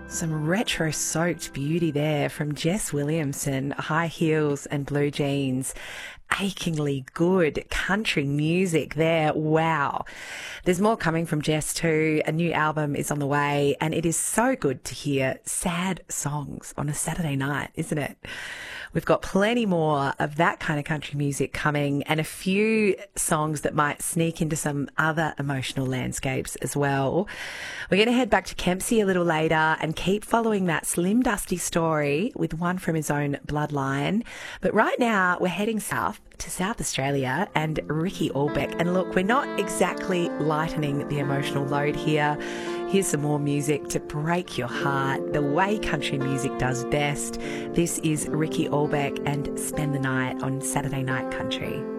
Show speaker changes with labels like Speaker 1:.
Speaker 1: Some retro-soaked beauty there from Jess Williamson, High Heels and Blue Jeans. Achingly good country music there. Wow. There's more coming from Jess too. A new album is on the way, and it is so good to hear sad songs on a Saturday night, isn't it? We've got plenty more of that kind of country music coming, and a few songs that might sneak into some other emotional landscapes as well. We're going to head back to Kempsey a little later and keep following that Slim Dusty story with one from his own bloodline. But right now we're heading south to South Australia and Ricky Allbeck. And look, we're not exactly lightening the emotional load here. Here's some more music to break your heart the way country music does best. This is Ricky Allbeck and Spend the Night on Saturday Night Country.